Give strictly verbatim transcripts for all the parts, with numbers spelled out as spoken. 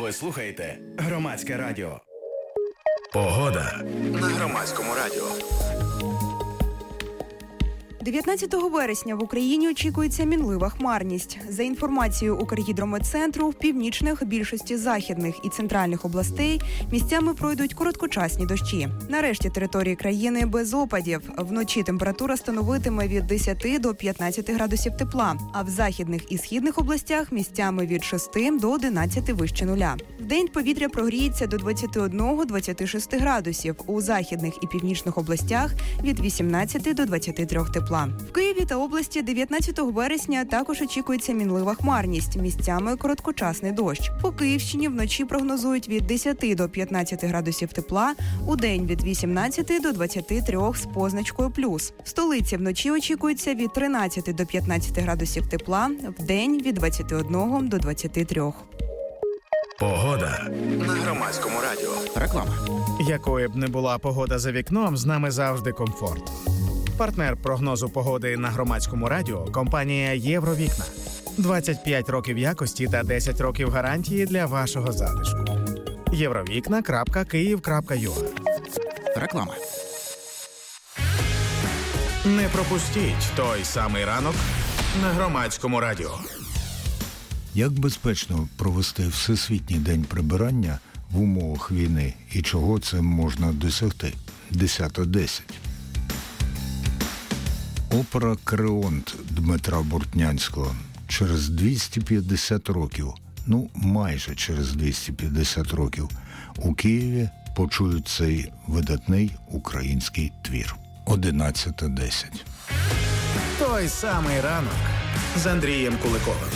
Ви слухаєте Громадське радіо. Погода на Громадському радіо. дев'ятнадцятого вересня в Україні очікується мінлива хмарність. За інформацією Укргідрометцентру, в північних, більшості західних і центральних областей місцями пройдуть короткочасні дощі. На решті території країни без опадів. Вночі температура становитиме від десяти до п'ятнадцяти градусів тепла, а в західних і східних областях місцями від шести до одинадцяти вище нуля. Вдень повітря прогріється до двадцяти одного - двадцяти шести градусів, у західних і північних областях від вісімнадцяти до двадцяти трьох тепла. В Києві та області дев'ятнадцятого вересня також очікується мінлива хмарність, місцями короткочасний дощ. По Київщині вночі прогнозують від десяти до п'ятнадцяти градусів тепла, удень від вісімнадцяти до двадцяти трьох з позначкою плюс. В столиці вночі очікується від тринадцяти до п'ятнадцяти градусів тепла, вдень від двадцяти одного до двадцяти трьох. Погода на Громадському радіо. Реклама. Якою б не була погода за вікном, з нами завжди комфорт. Партнер прогнозу погоди на Громадському радіо – компанія «Євровікна». двадцять п'ять років якості та десять років гарантії для вашого затишку. євровікна крапка київ крапка ю а. Реклама. Не пропустіть той самий ранок на Громадському радіо. Як безпечно провести Всесвітній день прибирання в умовах війни і чого цим можна досягти? десята десять. Опера «Креонт» Дмитра Бортнянського через двісті п'ятдесят років, ну майже через двісті п'ятдесят років, у Києві почують цей видатний український твір. одинадцята десять. Той самий ранок з Андрієм Куликовим.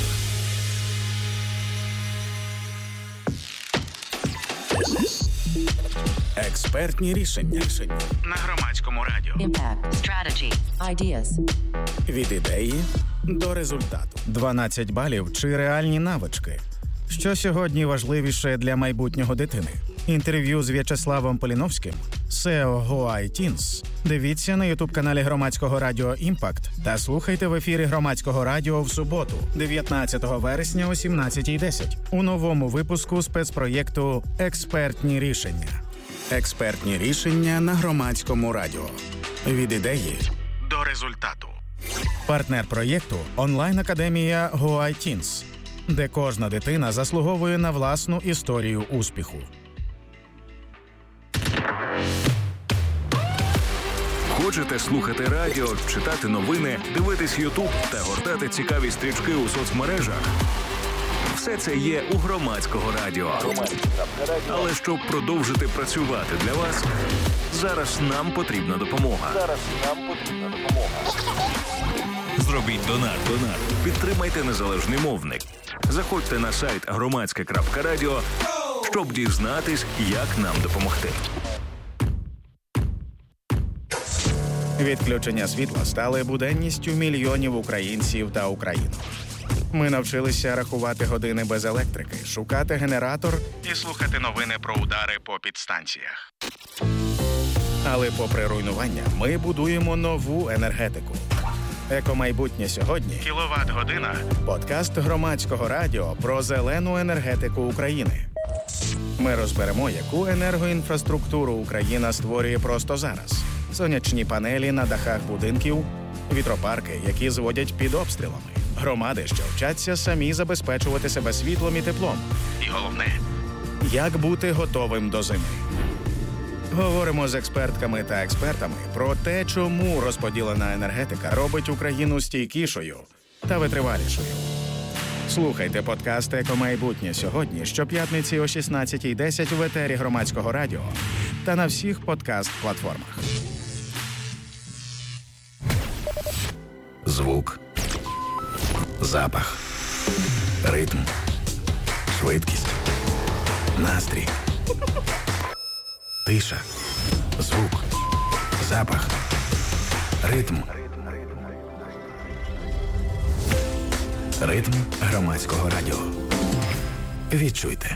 Експертні рішення. рішення на Громадському радіо. Impact. Strategy. Ideas. Від ідеї до результату. дванадцять балів чи реальні навички? Що сьогодні важливіше для майбутнього дитини? Інтерв'ю з В'ячеславом Поліновським, сео GoITeens. Дивіться на ютуб-каналі Громадського радіо Impact та слухайте в ефірі Громадського радіо в суботу, дев'ятнадцятого вересня о сімнадцятій десять у новому випуску спецпроєкту «Експертні рішення». Експертні рішення на Громадському радіо. Від ідеї до результату. Партнер проєкту – онлайн-академія GoITeens, де кожна дитина заслуговує на власну історію успіху. Хочете слухати радіо, читати новини, дивитись Ютуб та гортати цікаві стрічки у соцмережах? Все це є у Громадського радіо. Але щоб продовжити працювати для вас, зараз нам потрібна допомога. Зараз нам потрібна допомога. Зробіть донат. Донат. Підтримайте незалежний мовник. Заходьте на сайт громадське крапка радіо, щоб дізнатись, як нам допомогти. Відключення світла стали буденністю мільйонів українців та українок. Ми навчилися рахувати години без електрики, шукати генератор і слухати новини про удари по підстанціях. Але попри руйнування, ми будуємо нову енергетику. Екомайбутнє сьогодні – кіловат-година. Подкаст Громадського радіо про зелену енергетику України. Ми розберемо, яку енергоінфраструктуру Україна створює просто зараз. Сонячні панелі на дахах будинків, вітропарки, які зводять під обстрілами, громади, що вчаться самі забезпечувати себе світлом і теплом. І головне – як бути готовим до зими. Говоримо з експертками та експертами про те, чому розподілена енергетика робить Україну стійкішою та витривалішою. Слухайте подкаст «Екомайбутнє сьогодні» щоп'ятниці о шістнадцятій десять в етері Громадського радіо та на всіх подкаст-платформах. Звук, запах, ритм, швидкість, настрій, тиша, звук, запах, ритм. Ритм Громадського радіо. Відчуйте.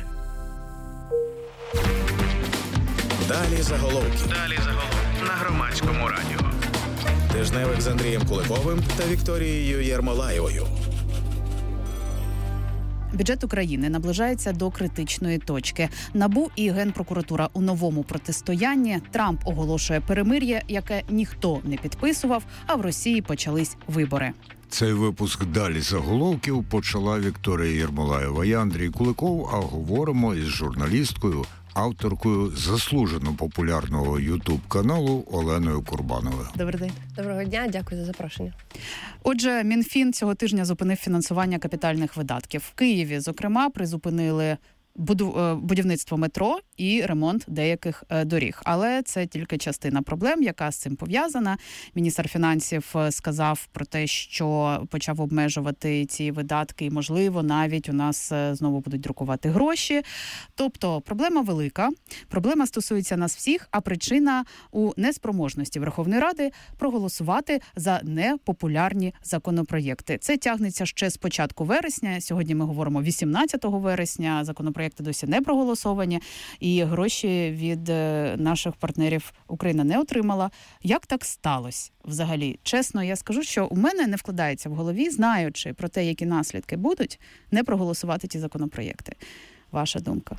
Далі заголовки. Далі заголовки на Громадському радіо. Тижневик з Андрієм Куликовим та Вікторією Єрмолаєвою. Бюджет України наближається до критичної точки. НАБУ і Генпрокуратура у новому протистоянні. Трамп оголошує перемир'я, яке ніхто не підписував, а в Росії почались вибори. Цей випуск «Далі заголовків» почала Вікторія Єрмолаєва. Я Андрій Куликов, а говоримо із журналісткою, авторкою заслужено популярного ютуб-каналу Оленою Курбановою. Добрий день. Доброго дня, дякую за запрошення. Отже, Мінфін цього тижня зупинив фінансування капітальних видатків. В Києві, зокрема, призупинили будівництво метро і ремонт деяких доріг. Але це тільки частина проблем, яка з цим пов'язана. Міністр фінансів сказав про те, що почав обмежувати ці видатки і, можливо, навіть у нас знову будуть друкувати гроші. Тобто проблема велика, проблема стосується нас всіх, а причина у неспроможності Верховної Ради проголосувати за непопулярні законопроєкти. Це тягнеться ще з початку вересня. Сьогодні ми говоримо вісімнадцятого вересня. Законопроєкти досі не проголосовані, і гроші від наших партнерів Україна не отримала. Як так сталося взагалі? Чесно, я скажу, що у мене не вкладається в голові, знаючи про те, які наслідки будуть, не проголосувати ті законопроєкти. Ваша думка?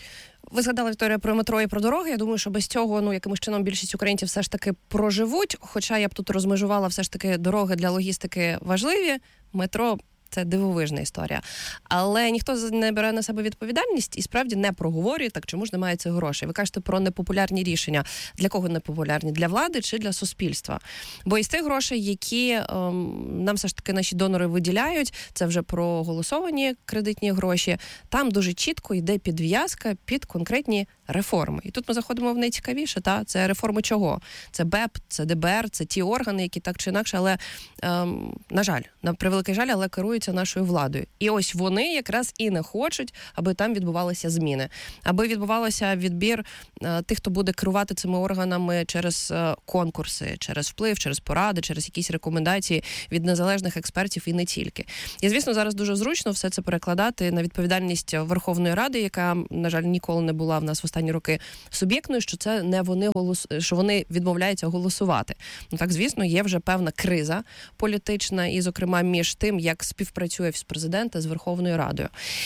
Ви згадали, Вікторія, про метро і про дороги. Я думаю, що без цього, ну, якимось чином більшість українців все ж таки проживуть. Хоча я б тут розмежувала все ж таки дороги для логістики важливі, метро – це дивовижна історія. Але ніхто не бере на себе відповідальність і справді не проговорює, так чому ж немає цих грошей. Ви кажете про непопулярні рішення. Для кого непопулярні? Для влади чи для суспільства? Бо із тих грошей, які ем, нам все ж таки наші донори виділяють, це вже проголосовані кредитні гроші, там дуже чітко йде підв'язка під конкретні реформи. І тут ми заходимо в найцікавіше, та? Це реформи чого? Це БЕП, це ДБР, це ті органи, які так чи інакше, але, ем, на жаль, на превеликий жаль, але керують нашою владою. І ось вони якраз і не хочуть, аби там відбувалися зміни. Аби відбувався відбір е, тих, хто буде керувати цими органами через е, конкурси, через вплив, через поради, через якісь рекомендації від незалежних експертів і не тільки. І, звісно, зараз дуже зручно все це перекладати на відповідальність Верховної Ради, яка, на жаль, ніколи не була в нас в останні роки суб'єктною, що це не вони голос... що вони відмовляються голосувати. Ну так, звісно, є вже певна криза політична і, зокрема, між тим, як спів працює з президента з Верховною Радою.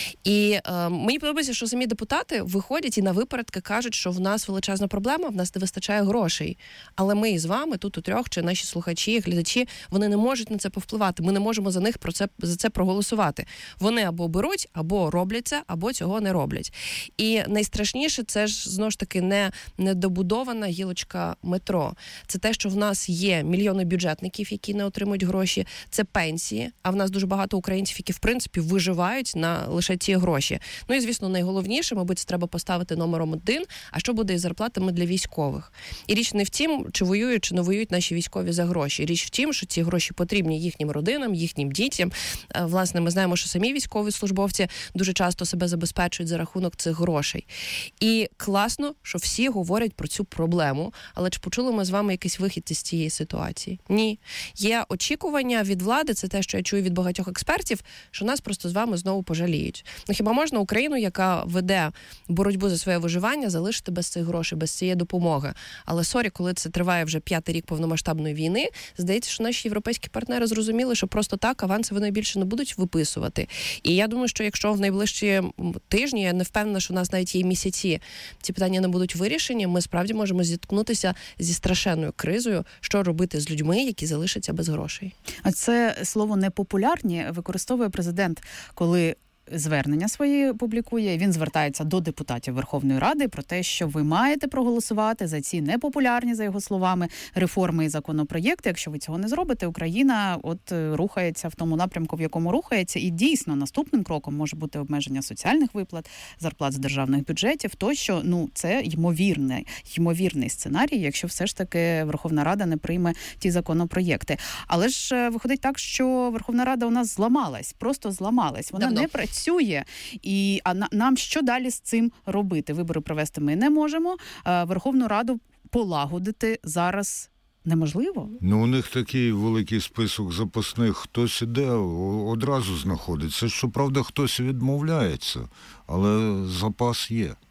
І е, мені подобається, що самі депутати виходять і на випередки кажуть, що в нас величезна проблема, в нас не вистачає грошей. Але ми із вами, тут у трьох, чи наші слухачі, глядачі, вони не можуть на це повпливати. Ми не можемо за них про це, за це проголосувати. Вони або беруть, або роблять це, або цього не роблять. І найстрашніше, це ж, знову ж таки, не недобудована гілочка метро. Це те, що в нас є мільйони бюджетників, які не отримують гроші, це пенсії, а в нас дуже багато українців, які, в принципі, виживають на лише ці гроші. Ну і, звісно, найголовніше, мабуть, це треба поставити номером один, а що буде із зарплатами для військових. І річ не в тім, чи воюють, чи не воюють наші військові за гроші. Річ в тім, що ці гроші потрібні їхнім родинам, їхнім дітям. Власне, ми знаємо, що самі військові службовці дуже часто себе забезпечують за рахунок цих грошей. І класно, що всі говорять про цю проблему, але чи почули ми з вами якийсь вихід із цієї ситуації? Ні. Є очікування від влади, це те, що я чую від багатьох експертів, що нас просто з вами знову пожаліють. Ну хіба можна Україну, яка веде боротьбу за своє виживання, залишити без цих грошей, без цієї допомоги? Але, сорі, коли це триває вже п'ятий рік повномасштабної війни, здається, що наші європейські партнери зрозуміли, що просто так аванси вони більше не будуть виписувати. І я думаю, що якщо в найближчі тижні, я не впевнена, що у нас навіть є місяці, ці питання не будуть вирішені, ми справді можемо зіткнутися зі страшенною кризою, що робити з людьми, які залишаться без грошей. А це слово «непопулярні» використовує президент, коли звернення свої публікує, він звертається до депутатів Верховної Ради про те, що ви маєте проголосувати за ці непопулярні, за його словами, реформи і законопроєкти. Якщо ви цього не зробите, Україна от рухається в тому напрямку, в якому рухається, і дійсно наступним кроком може бути обмеження соціальних виплат, зарплат з державних бюджетів, тощо, ну, це ймовірний, ймовірний сценарій, якщо все ж таки Верховна Рада не прийме ті законопроєкти. Але ж виходить так, що Верховна Рада у нас зламалась, просто зламалась. Вона Давно. не працює. Працює. І а нам що далі з цим робити? Вибори провести ми не можемо. Верховну Раду полагодити зараз неможливо. Ну, у них такий великий список запасних. Хтось іде, одразу знаходиться. Щоправда, хтось відмовляється, але запас є.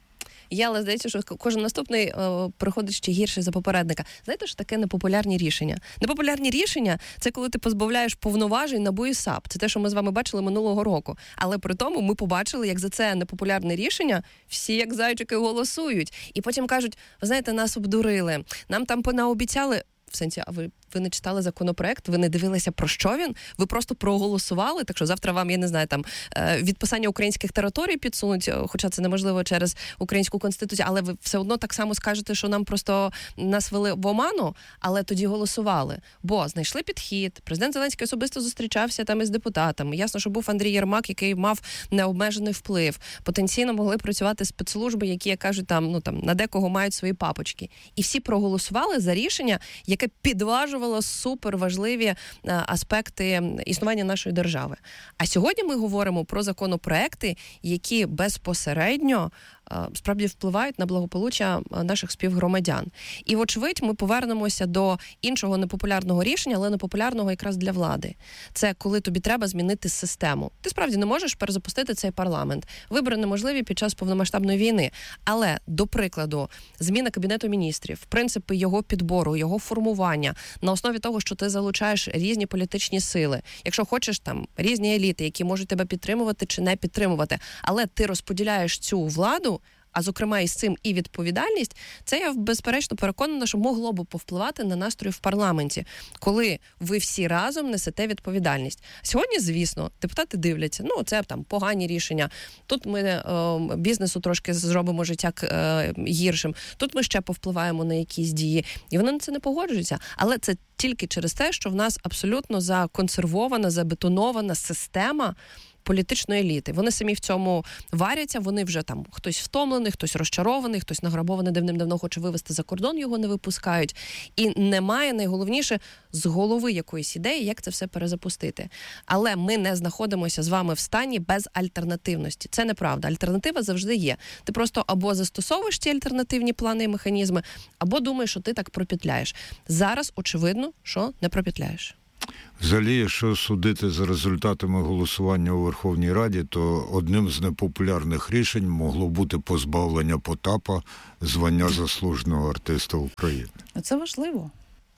є, але здається, що кожен наступний о, приходить ще гірше за попередника. Знаєте, що таке непопулярні рішення? Непопулярні рішення – це коли ти позбавляєш повноважень НАБУ і САП. Це те, що ми з вами бачили минулого року. Але при тому ми побачили, як за це непопулярне рішення всі, як зайчики, голосують. І потім кажуть, ви знаєте, нас обдурили, нам там понаобіцяли. В сенсі, а ви, ви не читали законопроект, ви не дивилися, про що він, ви просто проголосували, так що завтра вам, я не знаю, там, відписання українських територій підсунуть, хоча це неможливо через українську конституцію, але ви все одно так само скажете, що нам просто нас вели в оману, але тоді голосували. Бо знайшли підхід, президент Зеленський особисто зустрічався там із депутатами, ясно, що був Андрій Єрмак, який мав необмежений вплив, потенційно могли працювати спецслужби, які, як кажуть, там, ну, там, на декого мають свої папочки. І всі проголосували за рішення, яке підважувало суперважливі аспекти існування нашої держави. А сьогодні ми говоримо про законопроекти, які безпосередньо справді впливають на благополуччя наших співгромадян. І, вочевидь, ми повернемося до іншого непопулярного рішення, але непопулярного якраз для влади. Це коли тобі треба змінити систему. Ти справді не можеш перезапустити цей парламент. Вибори неможливі під час повномасштабної війни. Але, до прикладу, зміна Кабінету міністрів, принципи його підбору, його формування, на основі того, що ти залучаєш різні політичні сили. Якщо хочеш, там, різні еліти, які можуть тебе підтримувати чи не підтримувати, але ти розподіляєш цю владу, а зокрема із цим і відповідальність, це я безперечно переконана, що могло б повпливати на настрої в парламенті, коли ви всі разом несете відповідальність. Сьогодні, звісно, депутати дивляться, ну, це там погані рішення, тут ми е, бізнесу трошки зробимо життя е, гіршим, тут ми ще повпливаємо на якісь дії, і вони на це не погоджуються. Але це тільки через те, що в нас абсолютно законсервована, забетонована система політичної еліти. Вони самі в цьому варяться, вони вже там хтось втомлений, хтось розчарований, хтось награбований давним-давно хоче вивезти за кордон, його не випускають. І немає, найголовніше, з голови якоїсь ідеї, як це все перезапустити. Але ми не знаходимося з вами в стані без альтернативності. Це неправда. Альтернатива завжди є. Ти просто або застосовуєш ті альтернативні плани і механізми, або думаєш, що ти так пропетляєш. Зараз, очевидно, що не пропетляєш. Взагалі, якщо судити за результатами голосування у Верховній Раді, то одним з непопулярних рішень могло бути позбавлення Потапа звання заслуженого артиста України. Це важливо.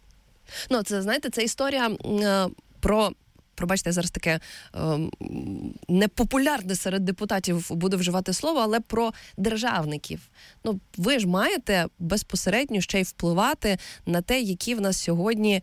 Ну, це, знаєте, це історія е, про... Пробачте, я зараз таке е, непопулярне серед депутатів буду вживати слово, але про державників. Ну, ви ж маєте безпосередньо ще й впливати на те, які в нас сьогодні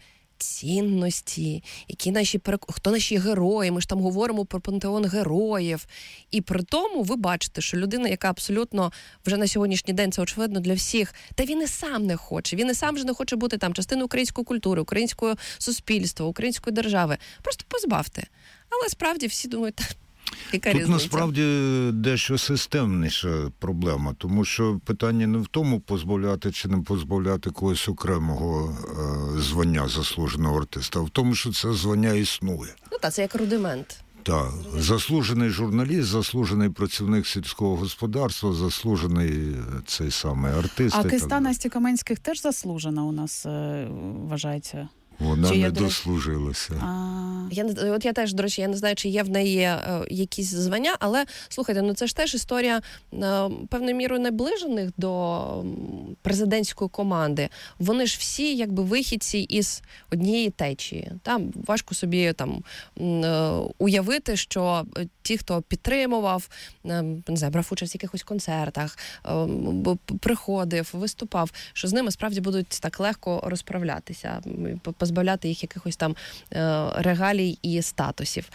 цінності, які наші, хто наші герої, ми ж там говоримо про пантеон героїв. І при тому ви бачите, що людина, яка абсолютно вже на сьогоднішній день, це очевидно для всіх, та він і сам не хоче, він і сам же не хоче бути там частиною української культури, українського суспільства, української держави. Просто позбавте. Але справді всі думають, та, яка Тут різниця? насправді дещо системніша проблема, тому що питання не в тому, позбавляти чи не позбавляти когось окремого е, звання заслуженого артиста, а в тому, що це звання існує. Ну так, це як рудимент. Так, заслужений журналіст, заслужений працівник сільського господарства, заслужений цей самий артист. А киста Насті Каменських теж заслужена у нас е, вважається? Вона чи не я, дослужилася. А... Я не от я теж, до речі, я не знаю, чи є в неї е, якісь звання, але слухайте, ну це ж теж історія е, певною мірою наближених до президентської команди. Вони ж всі якби вихідці із однієї течії. Там важко собі там е, уявити, що ті, хто підтримував, е, не знаю, брав участь в якихось концертах, е, приходив, виступав, що з ними справді будуть так легко розправлятися, позбавляти їх якихось там е, регалій і статусів.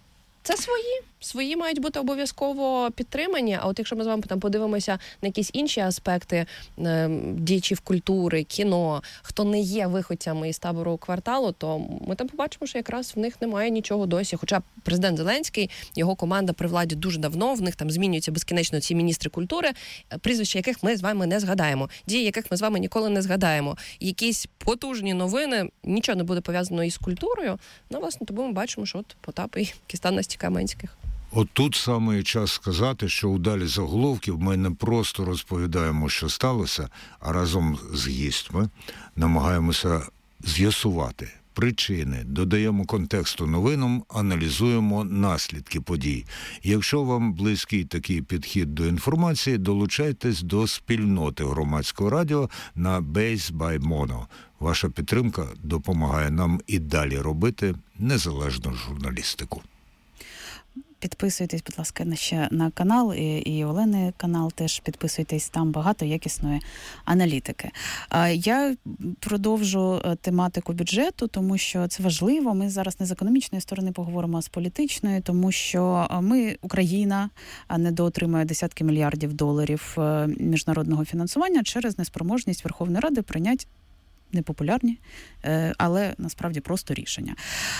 Це свої. Свої мають бути обов'язково підтримані, а от якщо ми з вами там подивимося на якісь інші аспекти е, діячів культури, кіно, хто не є виходцями із табору кварталу, то ми там побачимо, що якраз в них немає нічого досі. Хоча президент Зеленський, його команда при владі дуже давно, в них там змінюються безкінечно ці міністри культури, прізвища яких ми з вами не згадаємо, дії яких ми з вами ніколи не згадаємо. Якісь потужні новини, нічого не буде пов'язано із культурою, ну, власне, тому ми бачимо, що от Потап і киста Насті Каменських. От тут саме час сказати, що у далі заголовків ми не просто розповідаємо, що сталося, а разом з гістьми намагаємося з'ясувати причини, додаємо контексту новинам, аналізуємо наслідки подій. Якщо вам близький такий підхід до інформації, долучайтесь до спільноти Громадського радіо на Base by Mono. Ваша підтримка допомагає нам і далі робити незалежну журналістику. Підписуйтесь, будь ласка, на ще на канал, і, і Олени канал теж підписуйтесь, там багато якісної аналітики. Я продовжу тематику бюджету, тому що це важливо. Ми зараз не з економічної сторони поговоримо, а з політичної, тому що ми, Україна, недоотримує десятки мільярдів доларів міжнародного фінансування через неспроможність Верховної Ради прийняти непопулярні, але насправді просто рішення.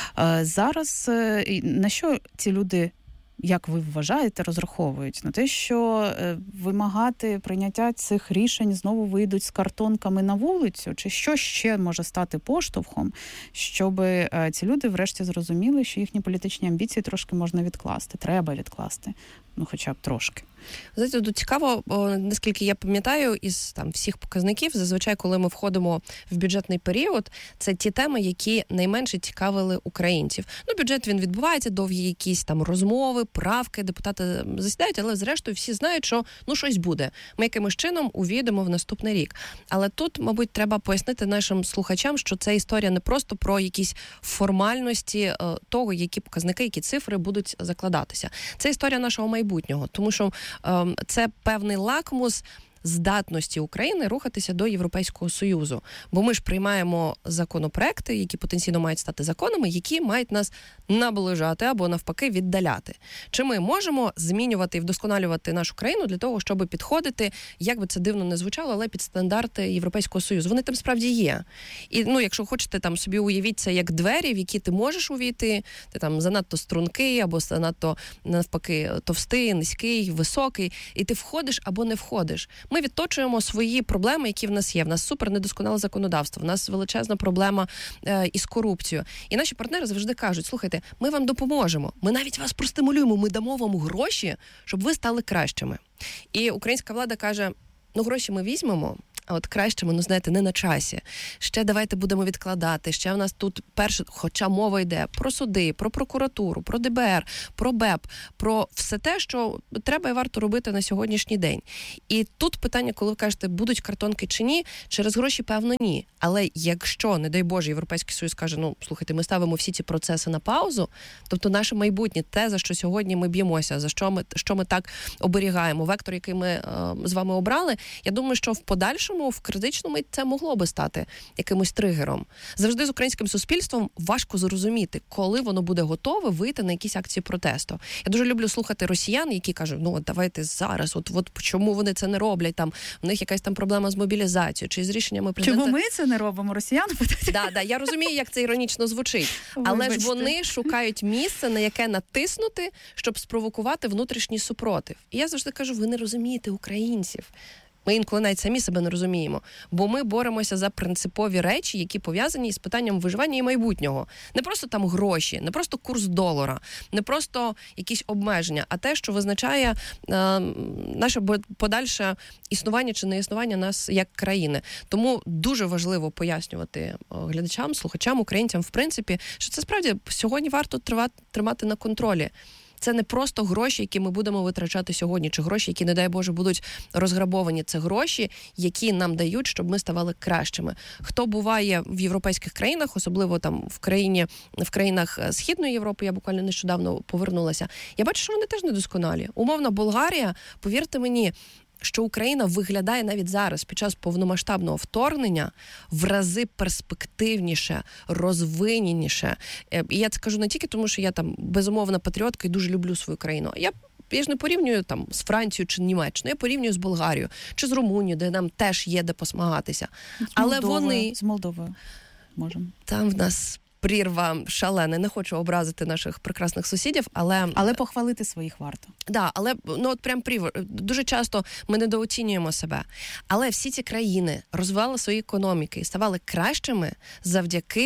Зараз на що ці люди, як ви вважаєте, розраховують? На те, що вимагати прийняття цих рішень знову вийдуть з картонками на вулицю? Чи що ще може стати поштовхом, щоб ці люди врешті зрозуміли, що їхні політичні амбіції трошки можна відкласти, треба відкласти, ну хоча б трошки? Знаєте, тут цікаво, наскільки я пам'ятаю, із там всіх показників, зазвичай, коли ми входимо в бюджетний період, це ті теми, які найменше цікавили українців. Ну, бюджет, він відбувається, довгі якісь там розмови, правки, депутати засідають, але зрештою всі знають, що ну щось буде. Ми якимось чином увійдемо в наступний рік. Але тут, мабуть, треба пояснити нашим слухачам, що це історія не просто про якісь формальності е, того, які показники, які цифри будуть закладатися. Це історія нашого майбутнього, тому що це певний лакмус здатності України рухатися до Європейського Союзу. Бо ми ж приймаємо законопроекти, які потенційно мають стати законами, які мають нас наближати або навпаки віддаляти. Чи ми можемо змінювати і вдосконалювати нашу країну для того, щоб підходити, як би це дивно не звучало, але під стандарти Європейського Союзу? Вони там справді є. І, ну, якщо хочете, там собі уявіть це як двері, в які ти можеш увійти, ти там занадто стрункий або занадто, навпаки, товстий, низький, високий, і ти входиш або не входиш. Ми відточуємо свої проблеми, які в нас є. В нас супер недосконале законодавство, в нас величезна проблема е, із корупцією. І наші партнери завжди кажуть, слухайте, ми вам допоможемо, ми навіть вас простимулюємо, ми дамо вам гроші, щоб ви стали кращими. І українська влада каже, ну гроші ми візьмемо, а от кращими, ну знаєте, не на часі. Ще давайте будемо відкладати, ще в нас тут перше, хоча мова йде про суди, про прокуратуру, про де бе ер, про бе е пе, про все те, що треба і варто робити на сьогоднішній день. І тут питання, коли ви кажете, будуть картонки чи ні, через гроші, певно, ні. Але якщо, не дай Боже, Європейський Союз каже, ну, слухайте, ми ставимо всі ці процеси на паузу, тобто наше майбутнє, те, за що сьогодні ми б'ємося, за що ми, що ми так оберігаємо, вектор, який ми е, з вами обрали, я думаю, що в подальшому в критичному це могло би стати якимось тригером. Завжди з українським суспільством важко зрозуміти, коли воно буде готове вийти на якісь акції протесту. Я дуже люблю слухати росіян, які кажуть, ну от давайте зараз, от, от чому вони це не роблять, там в них якась там проблема з мобілізацією, чи з рішеннями президента. Чому ми це не робимо, росіяни питають? Да, да, я розумію, як це іронічно звучить. Але Вибачте. ж вони шукають місце, на яке натиснути, щоб спровокувати внутрішній супротив. І я завжди кажу, ви не розумієте українців. Ми інколи навіть самі себе не розуміємо. Бо ми боремося за принципові речі, які пов'язані з питанням виживання і майбутнього. Не просто там гроші, не просто курс долара, не просто якісь обмеження, а те, що визначає е, наше подальше існування чи неіснування нас як країни. Тому дуже важливо пояснювати глядачам, слухачам, українцям, в принципі, що це справді сьогодні варто тримати на контролі. Це не просто гроші, які ми будемо витрачати сьогодні, чи гроші, які, не дай Боже, будуть розграбовані. Це гроші, які нам дають, щоб ми ставали кращими. Хто буває в європейських країнах, особливо там в країні, в країнах Східної Європи, я буквально нещодавно повернулася, я бачу, що вони теж недосконалі. Умовно, Болгарія, повірте мені, що Україна виглядає навіть зараз, під час повномасштабного вторгнення, в рази перспективніше, розвиненіше. І я це кажу не тільки тому, що я там безумовна патріотка і дуже люблю свою країну. Я Я ж не порівнюю там з Францією чи Німеччиною, я порівнюю з Болгарією чи з Румунією, де нам теж є де посмагатися. З Але Молдовою, вони... З Молдовою можемо. Там в нас прірва шалена. Не хочу образити наших прекрасних сусідів, але... Але похвалити своїх варто. Да, але ну от прям прірва. Дуже часто ми недооцінюємо себе. Але всі ці країни розвивали свої економіки і ставали кращими завдяки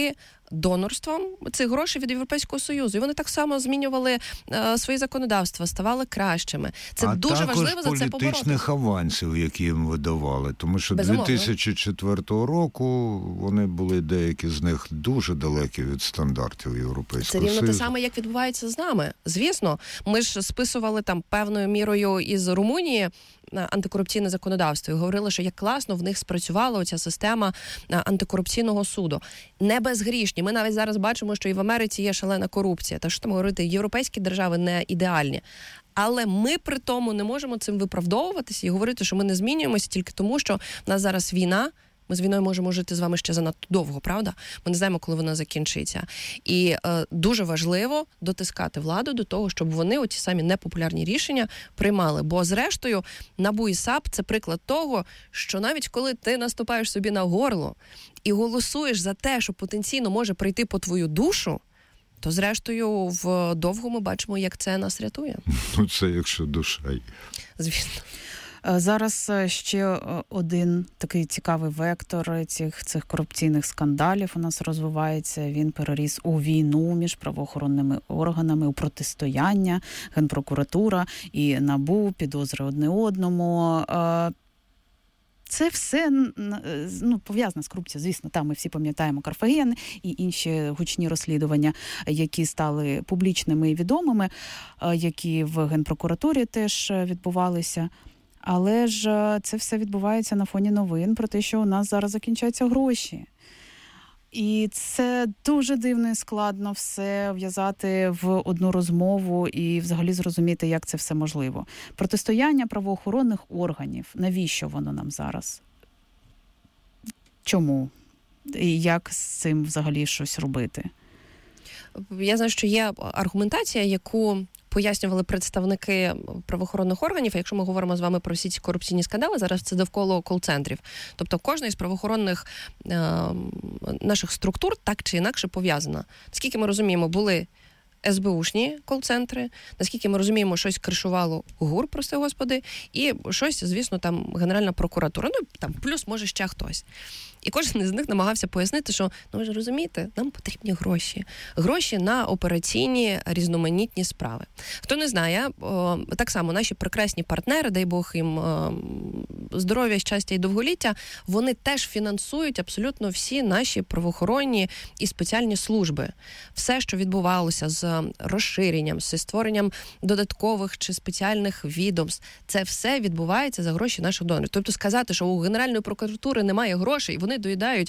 донорством цих грошей від Європейського Союзу. І вони так само змінювали е, свої законодавства, ставали кращими. Це а дуже важливо за це побороти. політичних авансів, які їм видавали. Тому що Безумовно. дві тисячі четвертого року вони були, деякі з них, дуже далекі від стандартів Європейського Союзу. Це рівно те саме, як відбувається з нами. Звісно, ми ж списували там певною мірою із Румунії антикорупційне законодавство і говорили, що як класно в них спрацювала оця система антикорупційного суду. Не безгрішні. Ми навіть зараз бачимо, що і в Америці є шалена корупція. Та що там говорити, європейські держави не ідеальні. Але ми при тому не можемо цим виправдовуватися і говорити, що ми не змінюємося тільки тому, що в нас зараз війна. Ми з війною можемо жити з вами ще занадто довго, правда? Ми не знаємо, коли вона закінчиться. І е, дуже важливо дотискати владу до того, щоб вони оті самі непопулярні рішення приймали. Бо, зрештою, НАБУ і САП – це приклад того, що навіть коли ти наступаєш собі на горло і голосуєш за те, що потенційно може прийти по твою душу, то, зрештою, вдовго ми бачимо, як це нас рятує. Ну, це якщо душа. Звісно. Зараз ще один такий цікавий вектор цих, цих корупційних скандалів у нас розвивається. Він переріс у війну між правоохоронними органами, у протистояння, Генпрокуратура і НАБУ, підозри одне одному. Це все ну, пов'язано з корупцією, звісно. Там ми всі пам'ятаємо Карфаген і інші гучні розслідування, які стали публічними і відомими, які в Генпрокуратурі теж відбувалися. Але ж це все відбувається на фоні новин про те, що у нас зараз закінчаються гроші. І це дуже дивно і складно все в'язати в одну розмову і взагалі зрозуміти, як це все можливо. Протистояння правоохоронних органів. Навіщо воно нам зараз? Чому? І як з цим взагалі щось робити? Я знаю, що є аргументація, яку пояснювали представники правоохоронних органів, а якщо ми говоримо з вами про всі ці корупційні скандали, зараз це довкола кол-центрів. Тобто кожна із правоохоронних е, наших структур так чи інакше пов'язана. Наскільки ми розуміємо, були ес бе ушні кол-центри, наскільки ми розуміємо, щось кришувало ГУР, прости господи, і щось, звісно, там Генеральна прокуратура, ну, там плюс, може, ще хтось. І кожен із них намагався пояснити, що, ну ви ж розумієте, нам потрібні гроші. Гроші на операційні різноманітні справи. Хто не знає, о, так само наші прекрасні партнери, дай Бог їм о, здоров'я, щастя і довголіття, вони теж фінансують абсолютно всі наші правоохоронні і спеціальні служби. Все, що відбувалося з розширенням, зі створенням додаткових чи спеціальних відомств, це все відбувається за гроші наших донорів. Тобто сказати, що у Генеральної прокуратури немає грошей, вони доїдають